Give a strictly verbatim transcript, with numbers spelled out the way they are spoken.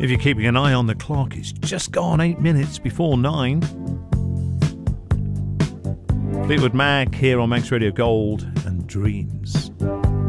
If you're keeping an eye on the clock, it's just gone eight minutes before nine. Fleetwood Mac here on Manx Radio Gold and Dreams.